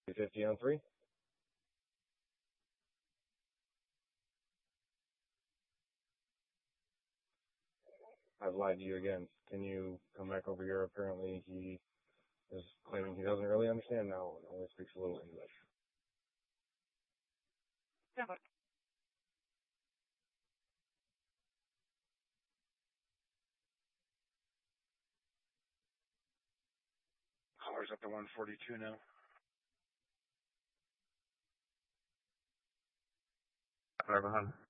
50 on 3. I've lied to you again. Can you come back over here? Apparently he is claiming he doesn't really understand now and only speaks a little English. Caller's up to 142 now. Driver, hon.